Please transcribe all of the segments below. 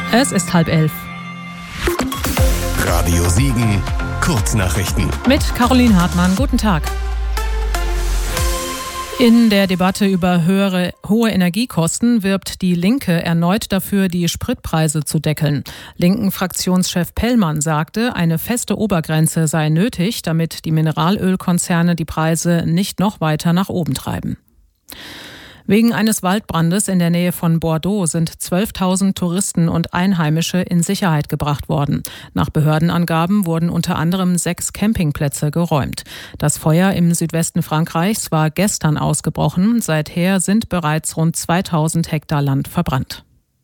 Es ist 10:30. Radio Siegen, Kurznachrichten. Mit Caroline Hartmann. Guten Tag. In der Debatte über hohe Energiekosten wirbt die Linke erneut dafür, die Spritpreise zu deckeln. Linken-Fraktionschef Pellmann sagte, eine feste Obergrenze sei nötig, damit die Mineralölkonzerne die Preise nicht noch weiter nach oben treiben. Wegen eines Waldbrandes in der Nähe von Bordeaux sind 12.000 Touristen und Einheimische in Sicherheit gebracht worden. Nach Behördenangaben wurden unter anderem 6 Campingplätze geräumt. Das Feuer im Südwesten Frankreichs war gestern ausgebrochen. Seither sind bereits rund 2.000 Hektar Land verbrannt.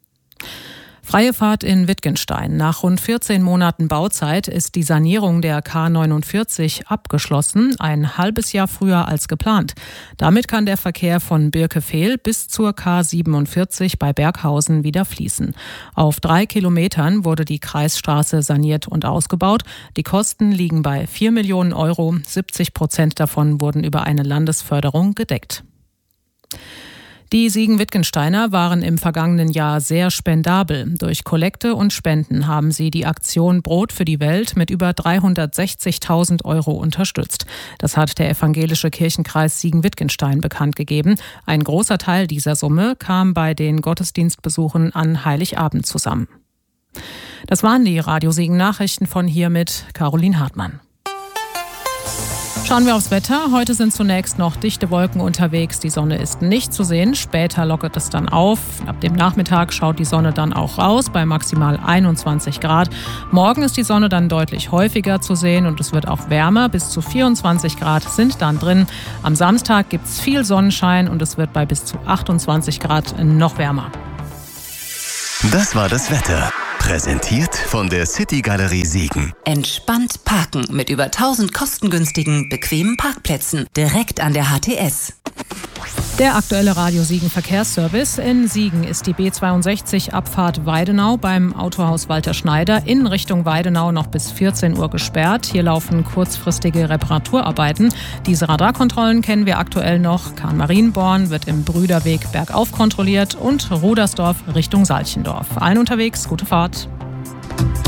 Freie Fahrt in Wittgenstein. Nach rund 14 Monaten Bauzeit ist die Sanierung der K49 abgeschlossen, ein halbes Jahr früher als geplant. Damit kann der Verkehr von Birkefehl bis zur K47 bei Berghausen wieder fließen. Auf 3 Kilometern wurde die Kreisstraße saniert und ausgebaut. Die Kosten liegen bei 4 Millionen Euro. 70% davon wurden über eine Landesförderung gedeckt. Die Siegen-Wittgensteiner waren im vergangenen Jahr sehr spendabel. Durch Kollekte und Spenden haben sie die Aktion Brot für die Welt mit über 360.000 Euro unterstützt. Das hat der evangelische Kirchenkreis Siegen-Wittgenstein bekannt gegeben. Ein großer Teil dieser Summe kam bei den Gottesdienstbesuchen an Heiligabend zusammen. Das waren die Radio Siegen Nachrichten von hier mit Caroline Hartmann. Schauen wir aufs Wetter. Heute sind zunächst noch dichte Wolken unterwegs. Die Sonne ist nicht zu sehen. Später lockert es dann auf. Ab dem Nachmittag schaut die Sonne dann auch raus bei maximal 21 Grad. Morgen ist die Sonne dann deutlich häufiger zu sehen und es wird auch wärmer. Bis zu 24 Grad sind dann drin. Am Samstag gibt es viel Sonnenschein und es wird bei bis zu 28 Grad noch wärmer. Das war das Wetter. Präsentiert von der City Galerie Siegen. Entspannt parken mit über 1000 kostengünstigen, bequemen Parkplätzen direkt an der HTS. Der aktuelle Radio Siegen Verkehrsservice. In Siegen ist die B62 Abfahrt Weidenau beim Autohaus Walter Schneider in Richtung Weidenau noch bis 14 Uhr gesperrt. Hier laufen kurzfristige Reparaturarbeiten. Diese Radarkontrollen kennen wir aktuell noch. Kahn-Marienborn wird im Brüderweg bergauf kontrolliert und Rudersdorf Richtung Salchendorf. Allen unterwegs, gute Fahrt.